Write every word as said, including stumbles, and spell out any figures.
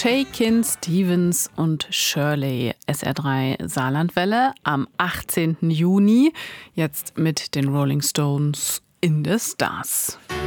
Shakin' Stevens und Shirley, S R drei Saarlandwelle am achtzehnten Juni. Jetzt mit den Rolling Stones in the Stars.